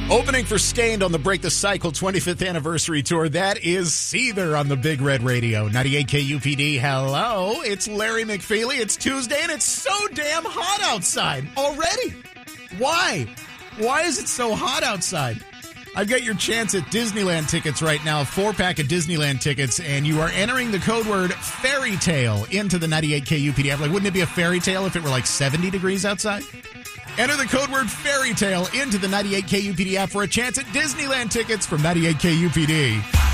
Opening for Stained on the Break the Cycle 25th anniversary tour, that is Seether on the Big Red Radio. 98 KUPD, hello. It's Larry McFeely. It's Tuesday, and it's so damn hot outside already. Why? Why is it so hot outside? I've got your chance at Disneyland tickets right now, a 4-pack of Disneyland tickets, and you are entering the code word fairy tale into the 98 KUPD app. Like, wouldn't it be a fairy tale if it were like 70 degrees outside? Enter the code word fairy tale into the 98 KUPD app for a chance at Disneyland tickets from 98 KUPD.